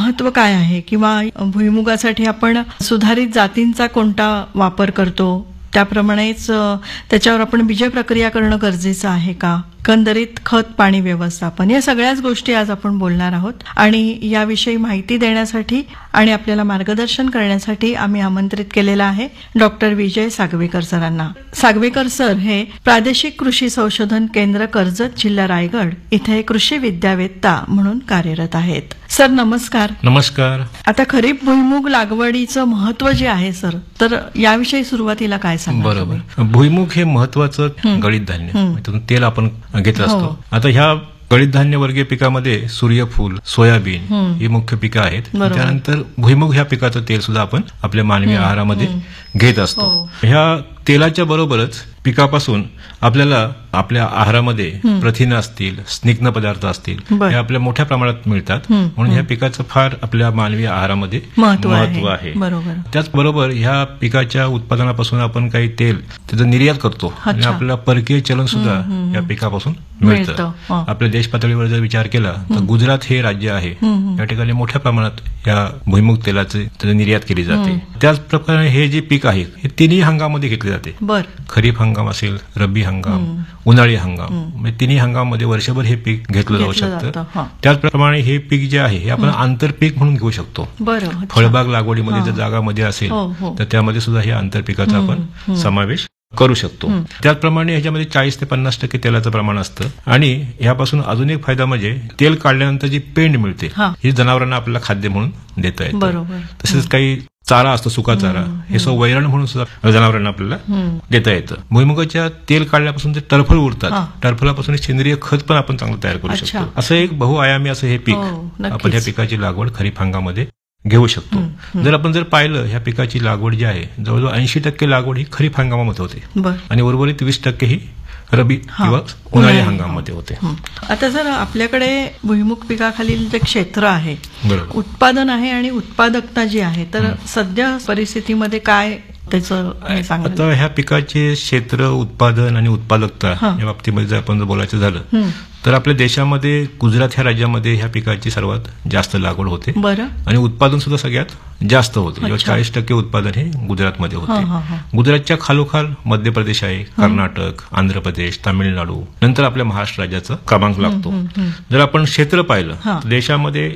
महत्व काय आहे किंवा भुईमुगासाठी आपण सुधारित जातींचा कोणता वापर करतो, त्याप्रमाणेच त्याच्यावर आपण बीज प्रक्रिया करणं गरजेचं आहे का, एकंदरीत खत पाणी व्यवस्थापन, या सगळ्याच गोष्टी आज आपण बोलणार आहोत. आणि याविषयी माहिती देण्यासाठी आणि आपल्याला मार्गदर्शन करण्यासाठी आम्ही आमंत्रित केलेलं आहे डॉक्टर विजय सागवेकर सरांना. सागवेकर सर हे प्रादेशिक कृषी संशोधन केंद्र कर्जत, जिल्हा रायगड इथे कृषी विद्यावेत्ता म्हणून कार्यरत आहेत. सर नमस्कार. नमस्कार. आता खरीप भुईमूग लागवडीचं महत्व जे आहे सर, तर याविषयी सुरुवातीला काय सांगा? बरोबर. भुईमूग हे महत्वाचं गळीत धान्य, त्यातून तेल आपण घेत असतो. आता ह्या गळीत धान्य वर्गीय पिकामध्ये सूर्यफूल, सोयाबीन ही मुख्य पिकं आहेत. त्यानंतर भुईमूग ह्या पिकाचं तेल सुद्धा आपण आपल्या मानवी आहारामध्ये घेत असतो. ह्या तेलाच्या बरोबरच पिकापासून आपल्याला आपल्या आहारामध्ये प्रथिनं असतील, स्निग्ध पदार्थ असतील, हे आपल्या मोठ्या प्रमाणात मिळतात. म्हणून ह्या पिकाचं फार आपल्या मानवी आहारामध्ये महत्व आहे. त्याचबरोबर ह्या पिकाच्या उत्पादनापासून आपण काही तेल त्याचं निर्यात करतो आणि आपल्याला परकीय चलन सुद्धा या पिकापासून मिळतं. आपल्या देश पातळीवर जर विचार केला तर गुजरात हे राज्य आहे, या ठिकाणी मोठ्या प्रमाणात या भुईमूग तेलाची निर्यात केली जाते. त्याचप्रमाणे हे जे पीक आहे हे तिन्ही हंगामामध्ये घेतले जाते. खरीप हंगाम असेल, रब्बी हंगाम, उन्हाळी हंगाम, तिन्ही हंगामामध्ये वर्षभर हे पीक घेतलं जाऊ शकतं. त्याचप्रमाणे हे पीक जे आहे हे आपण आंतरपीक म्हणून घेऊ शकतो. फळबाग लागवडीमध्ये जर जागामध्ये असेल तर त्यामध्ये सुद्धा हे आंतरपिकाचा आपण समावेश करू शकतो. त्याचप्रमाणे ह्याच्यामध्ये 40 ते 50% तेलाचं प्रमाण असतं. आणि ह्यापासून अजून एक फायदा म्हणजे तेल काढल्यानंतर जी पेंड मिळते ही जनावरांना आपल्याला खाद्य म्हणून देता येतं. तसेच काही चारा असतो, सुका चारा, हे सगळं वैरण म्हणून सुद्धा जनावरांना आपल्याला देता येतं. भुईमुगाच्या तेल काढल्यापासून जे टरफल उरतात, टरफलापासून सेंद्रिय खत पण आपण चांगलं तयार करू शकतो. असं एक बहुआयामी असं हे पीक आपण ह्या पिकाची लागवड खरीप हंगामामध्ये घेऊ शकतो. जर आपण पाहिलं ह्या पिकाची लागवड जी आहे जवळजवळ 80% लागवड ही खरीप हंगामामध्ये होते आणि उर्वरित 20% ही रबी किंवा उन्हाळी हंगामामध्ये होते. आता जर आपल्याकडे भुईमुग पिकाखालील जे क्षेत्र आहे, उत्पादन आहे आणि उत्पादकता जी आहे, तर सध्या परिस्थितीमध्ये काय त्याचं सांगा? आता ह्या पिकाचे क्षेत्र, उत्पादन आणि उत्पादकता या बाबतीमध्ये जर आपण बोलायचं झालं तर आपल्या देशामध्ये गुजरात ह्या राज्यामध्ये ह्या पिकाची सर्वात जास्त लागवड होते आणि उत्पादन सुद्धा सगळ्यात जास्त होते. 40% उत्पादन हे गुजरातमध्ये होते. गुजरातच्या खालोखाल मध्य प्रदेश आहे, कर्नाटक, आंध्र प्रदेश, तामिळनाडू, नंतर आपल्या महाराष्ट्र राज्याचा क्रमांक लागतो. जर आपण क्षेत्र पाहिलं तर देशामध्ये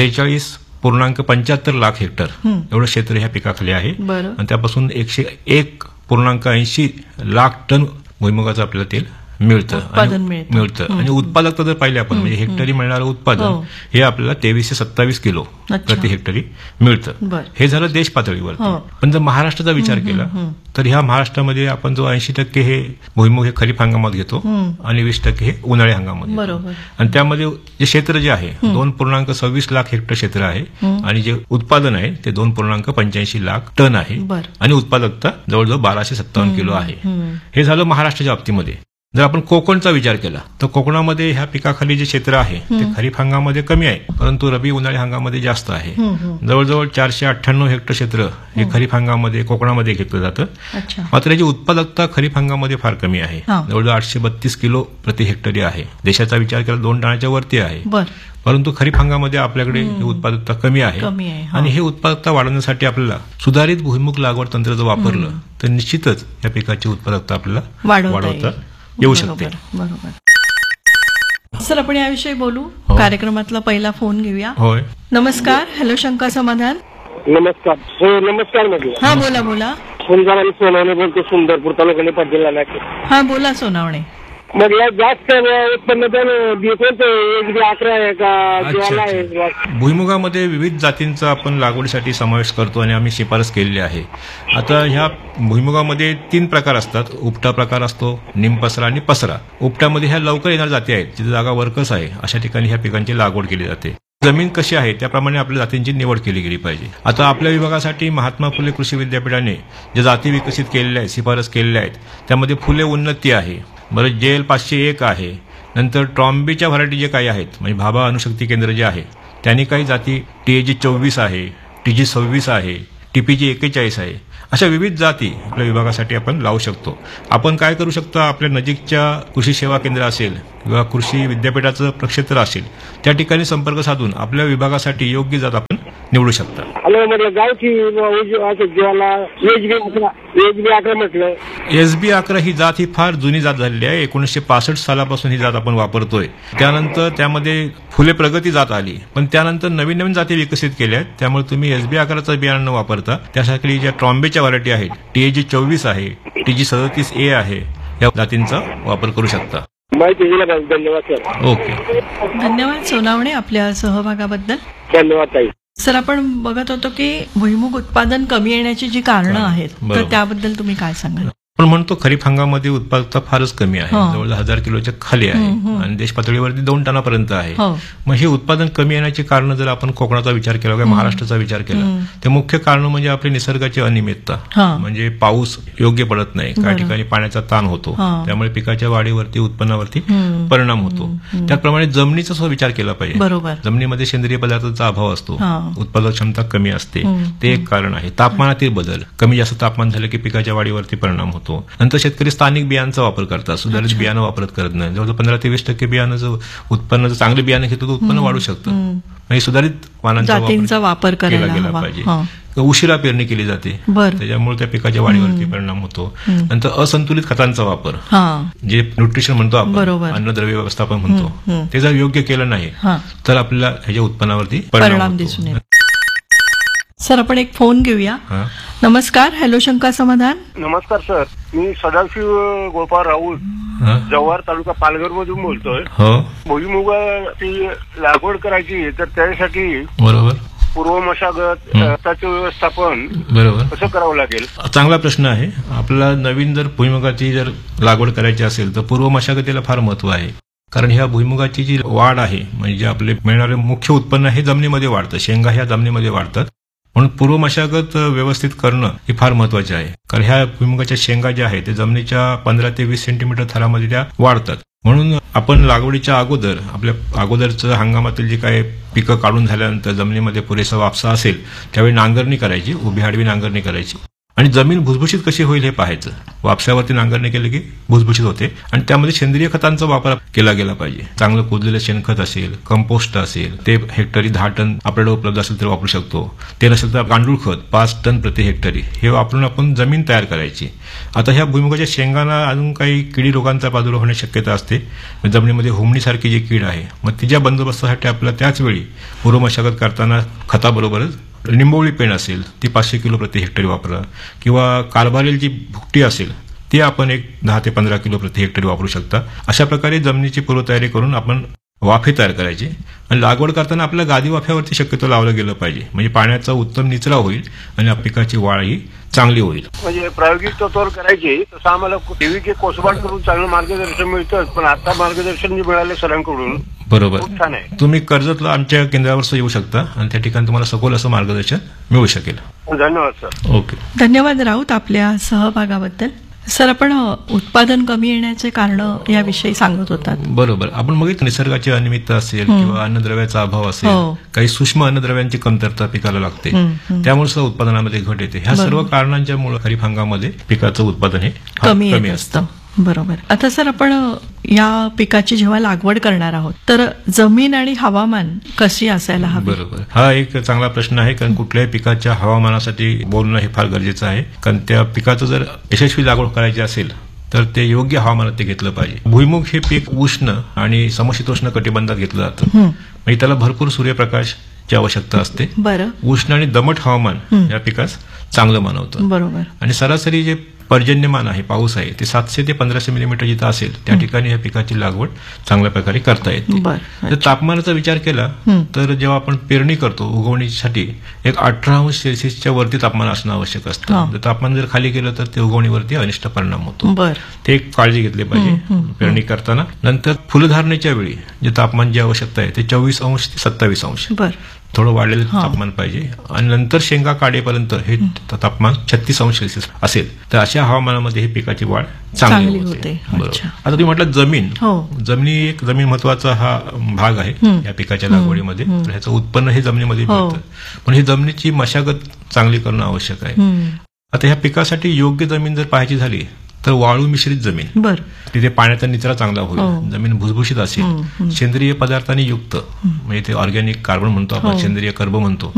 43.75 लाख हेक्टर एवढं क्षेत्र ह्या पिकाखाली आहे आणि त्यापासून 101.80 लाख टन भुईमुगाचं आपल्याला तेल मिळतं. आणि उत्पादकता जर पाहिली आपण म्हणजे हेक्टरी मिळणारं उत्पादन हे आपल्याला 2327 किलो प्रति हेक्टरी मिळतं. हे झालं देश पातळीवर. पण जर महाराष्ट्राचा विचार केला तर ह्या महाराष्ट्रामध्ये आपण जो 80% हे भुईमुग हे खरीप हंगामात घेतो आणि 20% हे उन्हाळी हंगामात. आणि त्यामध्ये जे क्षेत्र जे आहे 2.26 लाख हेक्टर क्षेत्र आहे आणि जे उत्पादन आहे ते 2.85 लाख टन आहे आणि उत्पादकता जवळजवळ 1257 किलो आहे. हे झालं महाराष्ट्राच्या बाबतीमध्ये. जर आपण कोकणचा विचार केला तर कोकणामध्ये ह्या पिकाखाली जे क्षेत्र आहे ते खरीप हंगामामध्ये कमी आहे, परंतु रबी उन्हाळी हंगामामध्ये जास्त आहे. जवळजवळ 498 हेक्टर क्षेत्र हे खरीप हंगामामध्ये कोकणामध्ये घेतलं जातं. मात्र याची उत्पादकता खरीप हंगामामध्ये फार कमी आहे, जवळजवळ 832 किलो प्रति हेक्टरी आहे. देशाचा विचार केला 2 टनाच्या वरती आहे, परंतु खरीप हंगामामध्ये आपल्याकडे उत्पादकता कमी आहे. आणि हे उत्पादकता वाढवण्यासाठी आपल्याला सुधारित भुईमुग लागवड तंत्र जर वापरलं तर निश्चितच या पिकाची उत्पादकता आपल्याला वाढवता येऊ शकते. सर आपण याविषयी बोलू. कार्यक्रमातला पहिला फोन घेऊया. होय. नमस्कार. हॅलो शंका समाधान. नमस्कार. नमस्कार म्हटलं. हा बोला बोला. सुंदर सोनवणे बोलतो, सुंदरपूर तालुका नेपाळ जिल्हा नाशिक. हा बोला सोनावणे. म्हटलं जास्त उत्पन्न 11 आहे का ज्वाला आहे? भुईमुगामध्ये विविध जातींचा आपण लागवडीसाठी समावेश करतो आणि आम्ही शिफारस केलेली आहे. आता ह्या भुईमुगामध्ये 3 प्रकार असतात. उपटा प्रकार असतो, निमपसरा आणि पसरा. उपट्यामध्ये ह्या लवकर येणाऱ्या जाती आहेत, जिथे जागा वरकस आहे, अशा ठिकाणी ह्या पिकांची लागवड केली जाते. जमीन कशी आहे त्याप्रमाणे आपल्या जातींची निवड केली गेली पाहिजे. आता आपल्या विभागासाठी महात्मा फुले कृषी विद्यापीठाने ज्या जाती विकसित केलेल्या आहेत, शिफारस केलेल्या आहेत, त्यामध्ये फुले उन्नती आहे, बरं जेल 501 आहे, नंतर ट्रॉम्बीच्या व्हरायटी जे काही आहेत म्हणजे भाभा अणुशक्ती केंद्र जे आहे त्यांनी काही जाती TAG 24 आहे, TG 26 आहे, TPG 41 आहे. अशा विविध जाती आपल्या विभागासाठी आपण लावू शकतो. आपण काय करू शकतो, आपल्या नजीकच्या कृषी सेवा केंद्र असेल किंवा कृषी विद्यापीठाचं प्रक्षेत्र असेल त्या ठिकाणी संपर्क साधून आपल्या विभागासाठी योग्य जात आपण निवडू शकता. हॅलो म्हटलं गावठी जीवाला एच बी 11 म्हटलं. SB11 ही जात ही फार जुनी जात झालेली आहे. 1965 सालापासून ही जात आपण वापरतोय. त्यानंतर त्यामध्ये फुले प्रगती जात आली, पण त्यानंतर नवीन नवीन जाती विकसित केल्या आहेत. त्यामुळे तुम्ही SB11चं बियाणं न वापरता त्यासाठी ज्या ट्रॉम्बेच्या व्हरायटी आहेत, TAG24 आहे, TG37A आहे, या जातींचा वापर करू शकता. माहिती दिल्याबद्दल धन्यवाद सर. ओके, धन्यवाद सोनावणे आपल्या सहभागाबद्दल. धन्यवाद ताई. सर, आपण बघत होतो की भुईमुग उत्पादन कमी येण्याची जी कारणं आहेत, तर बरोबर. त्याबद्दल तुम्ही काय सांगाल? आपण म्हणतो खरीप हंगामामध्ये उत्पादकता फारच कमी आहे, जवळ 1000 किलोच्या खाली आहे आणि देश पातळीवरती 2 टनापर्यंत आहे. मग हे उत्पादन कमी येण्याची कारण जर आपण कोकणाचा विचार केला किंवा महाराष्ट्राचा विचार केला, तर मुख्य कारण म्हणजे आपली निसर्गाची अनियमितता. म्हणजे पाऊस योग्य पडत नाही, काही ठिकाणी पाण्याचा ताण होतो, त्यामुळे पिकाच्या वाढीवरती उत्पन्नावरती परिणाम होतो. त्याचप्रमाणे जमिनीचा सुद्धा विचार केला पाहिजे. बरोबर. जमिनीमध्ये सेंद्रिय पदार्थाचा अभाव असतो, उत्पादक क्षमता कमी असते, ते एक कारण आहे. तापमानातील बदल, कमी जास्त तापमान झालं की पिकाच्या वाढीवरती परिणाम होतो. नंतर शेतकरी स्थानिक बियाणांचा वापर करतात, सुधारित बियाणं वापरत करत नाही. जवळजवळ 15 ते 20% बियाणाचं उत्पन्न, चांगले बियाणं घेतो तर उत्पन्न वाढू शकतं. म्हणजे सुधारित वाणांचा वापर केला गेला पाहिजे. उशिरा पेरणी केली जाते, त्याच्यामुळे त्या पिकाच्या वाढीवरती परिणाम होतो. नंतर असंतुलित खतांचा वापर, जे न्यूट्रिशन म्हणतो आपण, अन्नद्रव्य व्यवस्थापन म्हणतो, ते जर योग्य केलं नाही तर आपल्याला ह्याच्या उत्पन्नावरती परिणाम दिसून येतो. सर, आपण एक फोन घेऊया. नमस्कार. हॅलो शंका समाधान. नमस्कार सर, मी सदाशिव गोपाळ राऊत, जव्हार तालुका पालघर मधून बोलतोय. भुईमुगाची लागवड करायची तर त्यासाठी बरोबर पूर्व मशागत, खताचे व्यवस्थापन बरोबर कसं करावं लागेल? चांगला प्रश्न आहे. आपल्याला नवीन जर भुईमुगाची जर लागवड करायची असेल तर पूर्व मशागतीला फार महत्व आहे. कारण ह्या भुईमुगाची जी वाढ आहे, म्हणजे आपले मिळणारे मुख्य उत्पन्न हे जमिनीमध्ये वाढतं, शेंगा ह्या जमिनीमध्ये वाढतात. म्हणून पूर्व मशागत व्यवस्थित करणं हे फार महत्वाचे आहे. कारण ह्या भुईमुगाच्या शेंगा ज्या आहेत ते जमिनीच्या 15 ते 20 सेंटीमीटर थरामध्ये त्या वाढतात. म्हणून आपण लागवडीच्या अगोदर, आपल्या अगोदरचं हंगामातील जे काही पिकं काढून झाल्यानंतर जमिनीमध्ये पुरेसा वापसा असेल त्यावेळी नांगरणी करायची, उभी आडवी नांगरणी करायची आणि जमीन भुसभुशीत कशी होईल हे पाहायचं. वापसावरती नांगरणी केली की भुसभुशीत होते आणि त्यामध्ये सेंद्रिय खतांचा वापर केला गेला पाहिजे. चांगलं कुजलेलं शेणखत असेल, कंपोस्ट असेल, ते हेक्टरी 10 टन आपल्याला उपलब्ध असेल तर वापरू शकतो. ते नसेल तर गांडूळ खत 5 टन प्रति हेक्टरी हे वापरून आपण जमीन तयार करायची. आता ह्या भुईमुगाच्या शेंगांना अजून काही किडी रोगांचा प्रादुर्भाव होण्याची शक्यता असते. जमिनीमध्ये हुमणीसारखी जी कीड आहे, मग तिच्या बंदोबस्तासाठी आपल्याला त्याच वेळी पूर्व मशागत करताना खताबरोबरच निंबोळी पेंड असेल ती 500 किलो प्रति हेक्टरी वापरा, किंवा कार्बारेल जी भुकटी असेल ती आपण एक 10 ते 15 किलो प्रति हेक्टरी वापरू शकता. अशा प्रकारे जमिनीची पूर्वतयारी करून आपण वाफे तयार करायचे आणि लागवड करताना आपल्या गादी वाफ्यावरती शक्यतो लावलं गेलं पाहिजे. म्हणजे पाण्याचा उत्तम निचरा होईल आणि पिकाची वाढ ही चांगली होईल. म्हणजे प्रायोगिक तत्वावर करायची तसं आम्हाला टीव्ही कोसबाट करून चांगलं मार्गदर्शन मिळतं, पण आता मार्गदर्शन जे मिळालं सरांकडून बरोबर खूप छान आहे. तुम्ही कर्जतला आमच्या केंद्रावर येऊ शकता आणि त्या ठिकाणी तुम्हाला सखोल असं मार्गदर्शन मिळू शकेल. धन्यवाद सर. ओके, धन्यवाद राऊत आपल्या सहभागाबद्दल. सर, आपण उत्पादन कमी येण्याचे कारण याविषयी सांगत होतात. बरोबर. आपण बघितलं निसर्गाची अनियमितता असेल किंवा अन्नद्रव्याचा अभाव असेल, काही सूक्ष्म अन्नद्रव्यांची कमतरता पिकाला लागते, त्यामुळे सुद्धा उत्पादनामध्ये घट येते. ह्या सर्व कारणांच्या मुळे खरीप हंगामामध्ये पिकाचं उत्पादन हे कमी असतं. बरोबर. आता सर, आपण या पिकाची जेव्हा लागवड करणार आहोत तर जमीन आणि हवामान कशी असायला हवी? बरोबर. हा एक चांगला प्रश्न आहे. कारण कुठल्याही पिकाच्या हवामानासाठी बोलणं हे फार गरजेचं आहे. कारण त्या पिकाचं जर यशस्वी लागवड करायची असेल तर ते योग्य हवामानात ते घेतलं पाहिजे. भुईमुग हे पीक उष्ण आणि समशीतोष्ण कटिबंधात घेतलं जातं. म्हणजे त्याला भरपूर सूर्यप्रकाशची आवश्यकता असते. बरं. उष्ण आणि दमट हवामान या पिकास चांगलं मानवतं. बरोबर. आणि सरासरी जे पर्जन्यमान आहे, पाऊस आहे, ते 700 ते 1500 मिलीमीटर जिथं असेल त्या ठिकाणी या पिकाची लागवड चांगल्या प्रकारे करता येते. जर तापमानाचा विचार केला तर जेव्हा आपण पेरणी करतो उगवणीसाठी एक 18°C वरती तापमान असणं आवश्यक असतं. जर तापमान जर खाली गेलं तर ते उगवणीवरती अनिष्ट परिणाम होतो. ते एक काळजी घेतली पाहिजे पेरणी करताना. नंतर फुलधारणेच्या वेळी जे तापमान जी आवश्यकता आहे ते 24° ते 27°. थोडं वाढलेलं तापमान पाहिजे. आणि नंतर शेंगा काढेपर्यंत हे तापमान 36°C असेल तर अशा हवामानामध्ये ही पिकाची वाढ चांगली होते. आता तुम्ही म्हटलं जमीन एक महत्वाचा हा भाग आहे या पिकाच्या लागवडीमध्ये. ह्याचं उत्पन्न हे जमिनीमध्ये मिळतं, पण ही जमिनीची मशागत चांगली करणं आवश्यक आहे. आता ह्या पिकासाठी योग्य जमीन जर पाहायची झाली तर वाळू मिश्रित जमीन, तिथे पाण्याचा निचरा चांगला होईल, जमीन भुसभुशीत असेल, सेंद्रिय पदार्थांनी युक्त, म्हणजे ते ऑर्गॅनिक कार्बन म्हणतो आपण, सेंद्रिय कर्ब म्हणतो,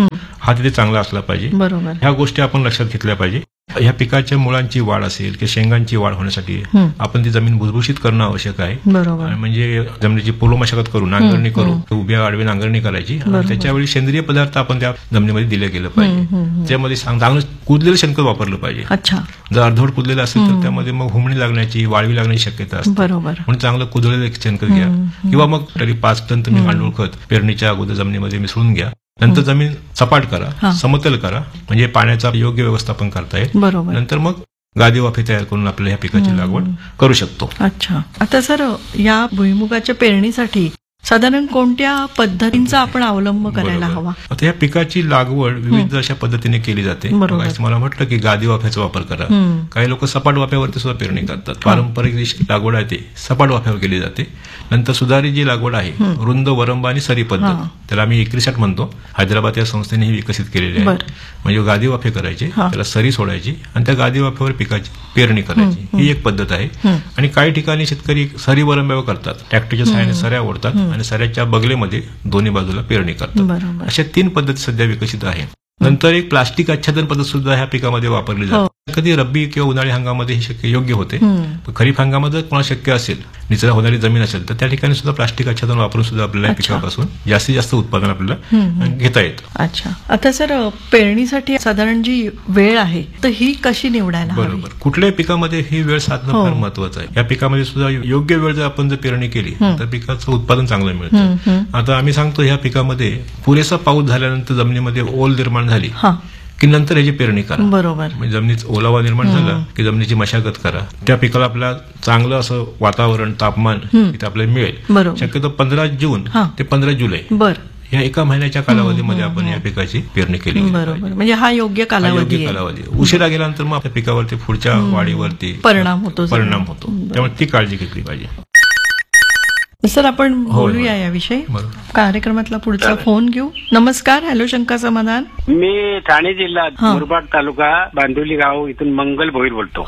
हा तिथे चांगला असला पाहिजे. बरोबर. ह्या गोष्टी आपण लक्षात घेतल्या पाहिजे. ह्या पिकाच्या मुळांची वाढ असेल किंवा शेंगांची वाढ होण्यासाठी आपण ती जमीन भुसभुशीत करणं आवश्यक आहे. बरोबर. म्हणजे जमिनीची पूर्व मशागत करून नांगरणी करून उभ्या आडवी नांगरणी करायची. त्याच्यावेळी सेंद्रिय पदार्थ आपण त्या जमिनीमध्ये दिले गेलं पाहिजे. त्यामध्ये चांगलं कुजलेलं शेणखत वापरलं पाहिजे. अच्छा. जर अर्धवट कुजलेलं असेल तर त्यामध्ये मग हुमणी लागण्याची वाळवी लागण्याची शक्यता असते. बरोबर. म्हणून चांगलं कुजलेलं शेणखत घ्या किंवा मग तरी 5 टन तुम्ही गांडूळ खत पेरणीच्या अगोदर जमिनीमध्ये मिसळून घ्या. नंतर जमीन सपाट करा, समतल करा, म्हणजे पाण्याचा योग्य व्यवस्थापन करता येईल. बरोबर. नंतर मग गादी वाफे तयार करून आपल्या ह्या पिकाची लागवड करू शकतो. अच्छा. आता सर, या भुईमुगाच्या पेरणीसाठी साधारण कोणत्या पद्धतींचा आपण अवलंब करायला हवा? आता या पिकाची लागवड विविध अशा पद्धतीने केली जाते. मला म्हटलं की गादी वाफ्याचा वापर करा. काही लोक सपाट वाफ्यावरती सुद्धा पेरणी करतात. पारंपरिक जी लागवड आहे ते सपाट वाफ्यावर केली जाते. नंतर सुधारित जी लागवड आहे, रुंद वरंब आणि सरी पद्धत, त्याला आम्ही 61 म्हणतो. हैदराबाद या संस्थेने ही विकसित केलेली आहे. म्हणजे गादी वाफे करायचे, त्याला सरी सोडायची आणि त्या गादी वाफ्यावर पिकाची पेरणी करायची, ही एक पद्धत आहे. आणि काही ठिकाणी शेतकरी सरी वरंब्यावर करतात, ट्रॅक्टरच्या सहाय्याने सऱ्या ओढतात आणि सऱ्याच्या बगलेमध्ये दोन्ही बाजूला पेरणी करतात. अशा 3 पद्धती सध्या विकसित आहे. नंतर एक प्लास्टिक आच्छादन पद्धत सुद्धा ह्या पिकामध्ये वापरली जाते. कधी रब्बी किंवा उन्हाळी हंगामामध्ये हे शक्य योग्य होते. खरीप हंगामात जर कोणाला शक्य असेल, निचरा होणारी जमीन असेल, तर त्या ठिकाणी सुद्धा प्लास्टिक आच्छादन वापरून सुद्धा आपल्याला पिकापासून जास्तीत जास्त उत्पादन आपल्याला घेता येतं. अच्छा. आता सर, पेरणीसाठी साधारण जी वेळ आहे तर ही कशी निवडायला? बरोबर. कुठल्याही पिकामध्ये ही वेळ साधणं फार महत्वाचं आहे. या पिकामध्ये सुद्धा योग्य वेळ जर आपण जर पेरणी केली तर पिकाचं उत्पादन चांगलं मिळतं. आता आम्ही सांगतो, ह्या पिकामध्ये पुरेसा पाऊस झाल्यानंतर जमिनीमध्ये ओल निर्माण झाली की नंतर याची पेरणी करा. बरोबर. म्हणजे जमिनीत ओलावा निर्माण झाला की जमिनीची मशागत करा. त्या पिकाला आपल्याला चांगलं असं वातावरण, तापमान तिथे आपल्याला मिळेल. शक्यतो 15 जून ते 15 जुलै या एका महिन्याच्या कालावधीमध्ये आपण या पिकाची पेरणी केली. बरोबर. म्हणजे हा योग्य कालावधी. उशिरा गेल्यानंतर मग आपल्या पिकावरती पुढच्या वाढीवरती परिणाम होतो. त्यामुळे ती काळजी घेतली पाहिजे. सर, आपण बोलूया याविषयी. कार्यक्रमातला पुढचा फोन घेऊ. नमस्कार. हॅलो, शंका समाधान. मी ठाणे जिल्हा मुरबाड तालुका बांदिवली गाव इथून मंगल भोईर बोलतो.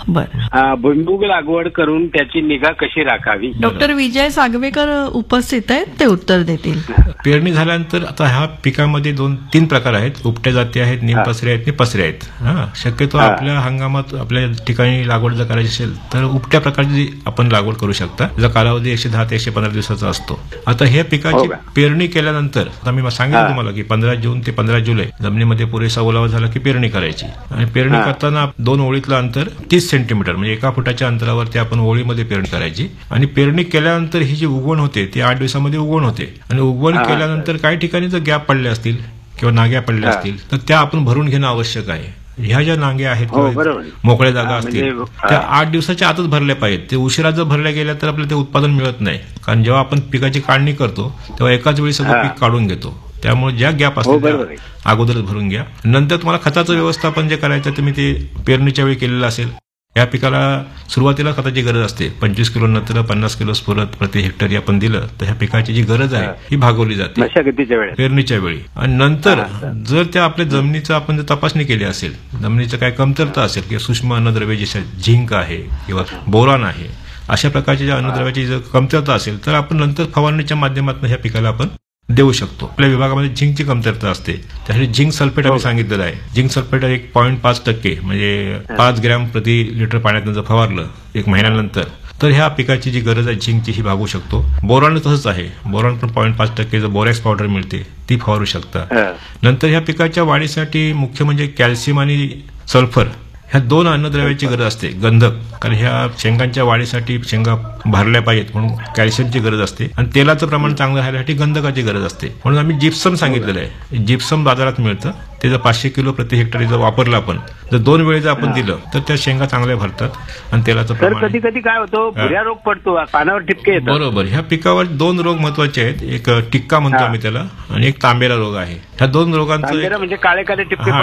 भुईमुग लागवड करून त्याची निगा कशी राखावी? डॉक्टर विजय सागवेकर उपस्थित आहेत, ते उत्तर देतील. पेरणी झाल्यानंतर आता ह्या पिकामध्ये 2-3 प्रकार आहेत. उपट्या जाती आहेत, निमपसरे आहेत, पसरे आहेत. शक्यतो आपल्या हंगामात आपल्या ठिकाणी लागवड जर करायची असेल तर उपट्या प्रकारची आपण लागवड करू शकता. त्याचा कालावधी 110 ते 115 दिवसाचा असतो. आता हे पिकाची पेरणी केल्यानंतर आता मी सांगितलं तुम्हाला की 15 जून ते 15 जुलै जमिनीमध्ये पुरेसा ओलावा झाला की पेरणी करायची. आणि पेरणी करताना 2 ओळीतलं अंतर 30 सेंटीमीटर म्हणजे 1 फुटाच्या अंतरावरती आपण ओळीमध्ये पेरणी करायची. आणि पेरणी केल्यानंतर ही जी उगवण होते ती 8 दिवसामध्ये उगवण होते. आणि उगवण केल्यानंतर काही ठिकाणी जर गॅप पडले असतील किंवा नाग्या पडल्या असतील तर त्या आपण भरून घेणं आवश्यक आहे. ह्या ज्या नांग्या आहेत मोकळ्या जागा असतील त्या 8 दिवसाच्या आतच भरल्या पाहिजेत. ते उशिरा जर भरल्या गेल्या तर आपल्याला ते उत्पादन मिळत नाही. कारण जेव्हा आपण पिकाची काढणी करतो तेव्हा एकाच वेळी सगळं पीक काढून घेतो. त्यामुळे ज्या गॅप असतील त्या अगोदरच भरून घ्या. नंतर तुम्हाला खताचं व्यवस्थापन जे करायचं तुम्ही ते पेरणीच्या वेळी केलेलं असेल. या पिकाला सुरुवातीला खताची गरज असते. 25 किलो नत्र 50 किलो स्फुरद प्रति हेक्टर आपण दिलं तर ह्या पिकाची जी गरज आहे ही भागवली जाते पेरणीच्या वेळी. आणि नंतर जर त्या आपल्या जमिनीचं आपण जर तपासणी केली असेल, जमिनीचं काय कमतरता असेल किंवा सूक्ष्म अन्नद्रव्य जसे झिंक आहे किंवा बोरान आहे, अशा प्रकारच्या ज्या अन्नद्रव्याची जर कमतरता असेल तर आपण नंतर फवारणीच्या माध्यमातून ह्या पिकाला आपण देऊ शकतो. आपल्या विभागामध्ये झिंकची कमतरता असते, त्यासाठी झिंक सल्फेट आम्ही सांगितलेलं आहे. झिंक सल्फेट 1.5% म्हणजे 5 ग्रॅम प्रति लिटर पाण्यात जर फवारलं 1 महिन्यानंतर तर ह्या पिकाची जी गरज आहे झिंकची ही भागू शकतो. बोरॉन तसंच आहे. बोरॉन पण 0.5% जर बोरॅक्स पावडर मिळते ती फवारू शकता. नंतर ह्या पिकाच्या वाढीसाठी मुख्य म्हणजे कॅल्शियम आणि सल्फर ह्या 2 अन्नद्रव्याची गरज असते. गंधक, कारण ह्या शेंगांच्या वाढीसाठी शेंगा भरल्या पाहिजेत म्हणून कॅल्शियमची गरज असते. आणि तेलाचं प्रमाण चांगलं राहण्यासाठी गंधकाची गरज असते. म्हणून आम्ही जिप्सम सांगितलेलं आहे. जिप्सम बाजारात मिळतं. ते जर 500 किलो प्रति हेक्टर जर वापरलं आपण, जर 2 वेळेस आपण दिलं तर त्या शेंगा चांगल्या भरतात आणि तेलाचं प्रमाण. कधी कधी काय होतं, भुऱ्या रोग पडतो, पानावर ठिपके येतात. बरोबर. ह्या पिकावर 2 रोग महत्वाचे आहेत. एक टिक्का म्हणतो आम्ही त्याला आणि एक तांबेरा रोग आहे. ह्या 2 रोगांचं म्हणजे काळे काळे टिपके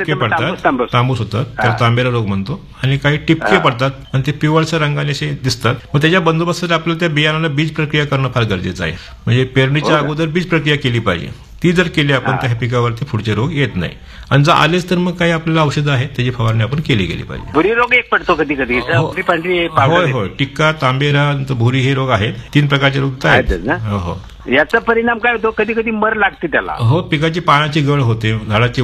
पडतात, तांबूस होतात, त्याला तांबेरा रोग म्हणतो. आणि काही टिपके पडतात आणि ते पिवळसर रंगाने असे दिसतात. मग त्याच्या बंदोबस्तात आपल्याला त्या बियाणाला बीज प्रक्रिया करणं फार गरजेचं आहे. म्हणजे पेरणीच्या अगोदर बीज प्रक्रिया केली पाहिजे. ती जर केली आपण त्या पिकावरती पुढचे रोग येत नाही. आणि जर आलेच तर मग काही आपल्याला औषधं आहेत त्याची फवारणी आपण केली गेली पाहिजे. भुरी रोग एक पडतो कधी कधी. होय होय. टिक्का, तांबेरा, भुरी हे रोग आहेत. 3 प्रकारचे रोग आहेत. हो. याचा परिणाम काय होतो, कधी कधी मर लागते त्याला. हो, पिकाची पानाची गळ होते, झाडाची